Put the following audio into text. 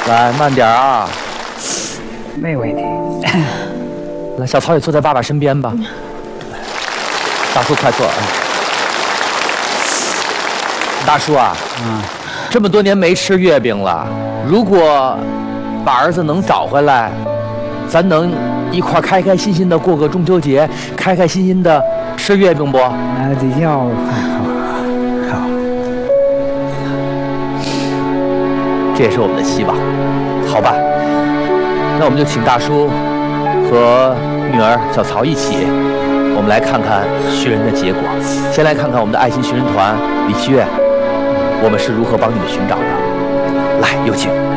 来，慢点啊。 没问题。 来，小曹也坐在爸爸身边吧。大叔快坐。大叔啊，这么多年没吃月饼了，如果把儿子能找回来，咱能一块开开心心的过个中秋节，开开心心的吃月饼不？ 那得要好。 这也是我们的希望，好吧？那我们就请大叔和女儿小曹一起，我们来看看寻人的结果。先来看看我们的爱心寻人团李希月，我们是如何帮你们寻找的。来，有请。